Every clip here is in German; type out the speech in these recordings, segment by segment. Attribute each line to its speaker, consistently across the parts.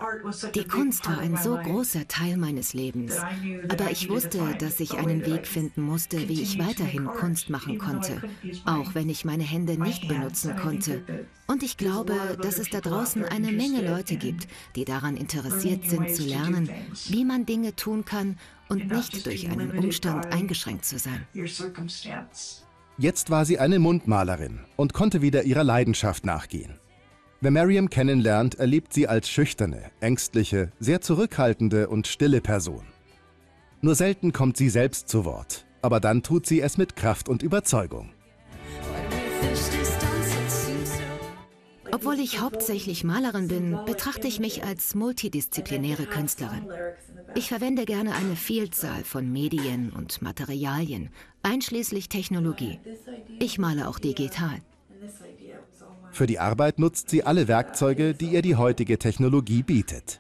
Speaker 1: Die Kunst war ein so großer Teil meines Lebens, aber ich wusste, dass ich einen Weg finden musste, wie ich weiterhin Kunst machen konnte, auch wenn ich meine Hände nicht benutzen konnte. Und ich glaube, dass es da draußen eine Menge Leute gibt, die daran interessiert sind zu lernen, wie man Dinge tun kann und nicht durch einen Umstand eingeschränkt zu sein.
Speaker 2: Jetzt war sie eine Mundmalerin und konnte wieder ihrer Leidenschaft nachgehen. Wer Maryam kennenlernt, erlebt sie als schüchterne, ängstliche, sehr zurückhaltende und stille Person. Nur selten kommt sie selbst zu Wort, aber dann tut sie es mit Kraft und Überzeugung.
Speaker 1: Obwohl ich hauptsächlich Malerin bin, betrachte ich mich als multidisziplinäre Künstlerin. Ich verwende gerne eine Vielzahl von Medien und Materialien, einschließlich Technologie. Ich male auch digital.
Speaker 2: Für die Arbeit nutzt sie alle Werkzeuge, die ihr die heutige Technologie bietet.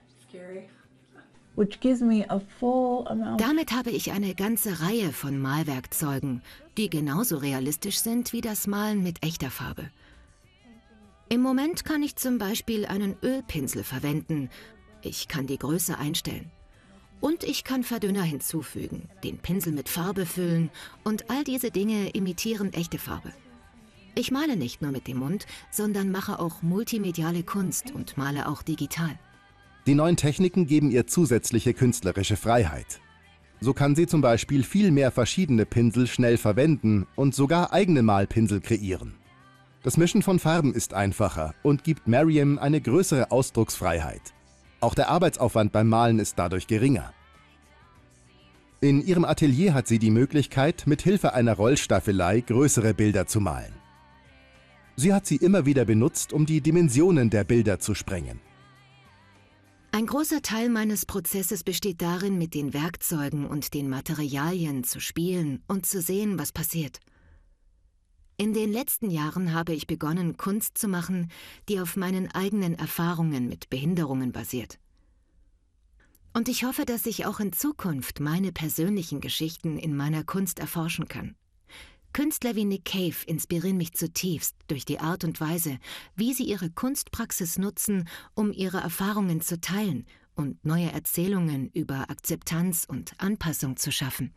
Speaker 1: Damit habe ich eine ganze Reihe von Malwerkzeugen, die genauso realistisch sind wie das Malen mit echter Farbe. Im Moment kann ich zum Beispiel einen Ölpinsel verwenden. Ich kann die Größe einstellen. Und ich kann Verdünner hinzufügen, den Pinsel mit Farbe füllen und all diese Dinge imitieren echte Farbe. Ich male nicht nur mit dem Mund, sondern mache auch multimediale Kunst und male auch digital.
Speaker 2: Die neuen Techniken geben ihr zusätzliche künstlerische Freiheit. So kann sie zum Beispiel viel mehr verschiedene Pinsel schnell verwenden und sogar eigene Malpinsel kreieren. Das Mischen von Farben ist einfacher und gibt Maryam eine größere Ausdrucksfreiheit. Auch der Arbeitsaufwand beim Malen ist dadurch geringer. In ihrem Atelier hat sie die Möglichkeit, mit Hilfe einer Rollstaffelei größere Bilder zu malen. Sie hat sie immer wieder benutzt, um die Dimensionen der Bilder zu sprengen.
Speaker 1: Ein großer Teil meines Prozesses besteht darin, mit den Werkzeugen und den Materialien zu spielen und zu sehen, was passiert. In den letzten Jahren habe ich begonnen, Kunst zu machen, die auf meinen eigenen Erfahrungen mit Behinderungen basiert. Und ich hoffe, dass ich auch in Zukunft meine persönlichen Geschichten in meiner Kunst erforschen kann. Künstler wie Nick Cave inspirieren mich zutiefst durch die Art und Weise, wie sie ihre Kunstpraxis nutzen, um ihre Erfahrungen zu teilen und neue Erzählungen über Akzeptanz und Anpassung zu schaffen.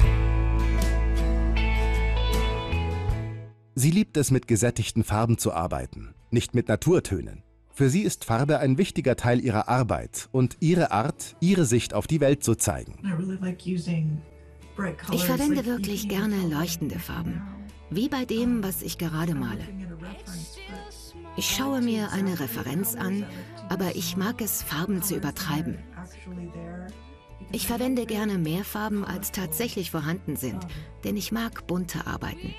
Speaker 2: Sie liebt es, mit gesättigten Farben zu arbeiten, nicht mit Naturtönen. Für sie ist Farbe ein wichtiger Teil ihrer Arbeit und ihre Art, ihre Sicht auf die Welt zu zeigen.
Speaker 1: Ich verwende wirklich gerne leuchtende Farben, wie bei dem, was ich gerade male. Ich schaue mir eine Referenz an, aber ich mag es, Farben zu übertreiben. Ich verwende gerne mehr Farben, als tatsächlich vorhanden sind, denn ich mag bunte Arbeiten.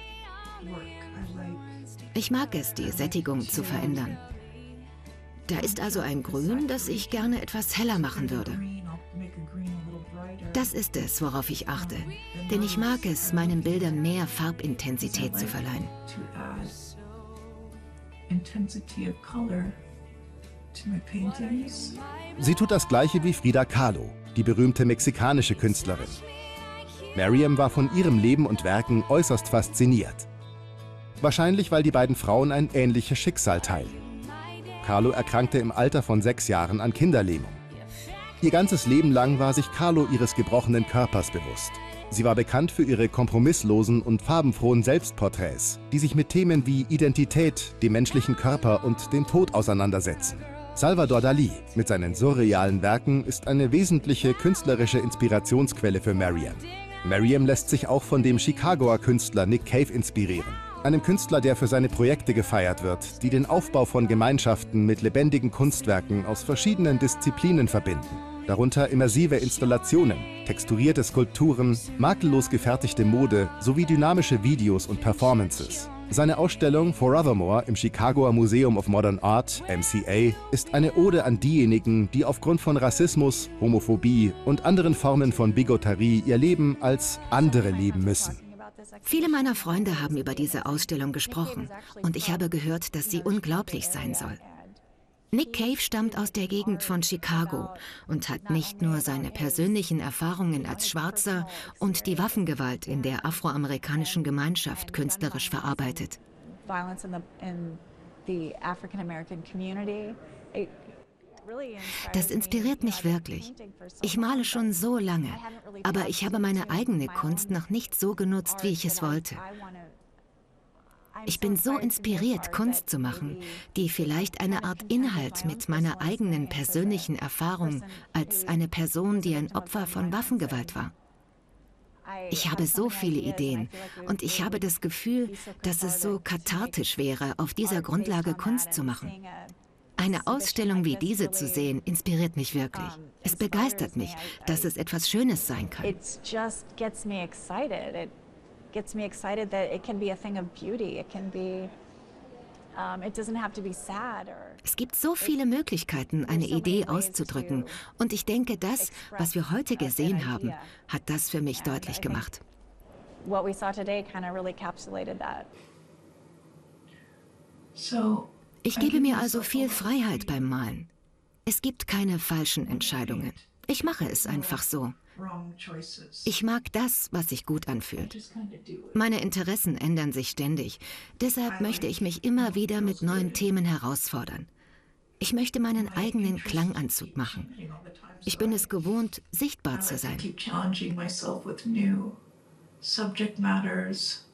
Speaker 1: Ich mag es, die Sättigung zu verändern. Da ist also ein Grün, das ich gerne etwas heller machen würde. Das ist es, worauf ich achte, denn ich mag es, meinen Bildern mehr Farbintensität zu verleihen.
Speaker 2: Sie tut das Gleiche wie Frida Kahlo, die berühmte mexikanische Künstlerin. Maryam war von ihrem Leben und Werken äußerst fasziniert. Wahrscheinlich, weil die beiden Frauen ein ähnliches Schicksal teilen. Kahlo erkrankte im Alter von 6 Jahren an Kinderlähmung. Ihr ganzes Leben lang war sich Kahlo ihres gebrochenen Körpers bewusst. Sie war bekannt für ihre kompromisslosen und farbenfrohen Selbstporträts, die sich mit Themen wie Identität, dem menschlichen Körper und dem Tod auseinandersetzen. Salvador Dalí mit seinen surrealen Werken ist eine wesentliche künstlerische Inspirationsquelle für Maryam. Maryam lässt sich auch von dem Chicagoer Künstler Nick Cave inspirieren. Einem Künstler, der für seine Projekte gefeiert wird, die den Aufbau von Gemeinschaften mit lebendigen Kunstwerken aus verschiedenen Disziplinen verbinden. Darunter immersive Installationen, texturierte Skulpturen, makellos gefertigte Mode sowie dynamische Videos und Performances. Seine Ausstellung Forevermore im Chicagoer Museum of Modern Art, MCA, ist eine Ode an diejenigen, die aufgrund von Rassismus, Homophobie und anderen Formen von Bigotterie ihr Leben als andere leben müssen.
Speaker 1: Viele meiner Freunde haben über diese Ausstellung gesprochen und ich habe gehört, dass sie unglaublich sein soll. Nick Cave stammt aus der Gegend von Chicago und hat nicht nur seine persönlichen Erfahrungen als Schwarzer und die Waffengewalt in der afroamerikanischen Gemeinschaft künstlerisch Das inspiriert mich wirklich. Ich male schon so lange, aber ich habe meine eigene Kunst noch nicht so genutzt, wie ich es wollte. Ich bin so inspiriert, Kunst zu machen, die vielleicht eine Art Inhalt mit meiner eigenen persönlichen Erfahrung als eine Person, die ein Opfer von Waffengewalt war. Ich habe so viele Ideen und ich habe das Gefühl, dass es so kathartisch wäre, auf dieser Grundlage Kunst zu machen. Eine Ausstellung wie diese zu sehen, inspiriert mich wirklich. Es begeistert mich, dass es etwas Schönes sein kann.
Speaker 3: Gets me excited that it can be a thing of beauty. It can be, it doesn't have to be sad or.
Speaker 1: Es gibt so viele Möglichkeiten, eine Idee auszudrücken. Und ich denke, das, was wir heute gesehen haben, hat das für mich deutlich gemacht.
Speaker 3: What we saw today kind of really encapsulated that.
Speaker 1: Ich gebe mir also viel Freiheit beim Malen. Es gibt keine falschen Entscheidungen. Ich mache es einfach so. Ich mag das, was sich gut anfühlt. Meine Interessen ändern sich ständig. Deshalb möchte ich mich immer wieder mit neuen Themen herausfordern. Ich möchte meinen eigenen Klanganzug machen. Ich bin es gewohnt, sichtbar zu sein.
Speaker 4: Subject matters,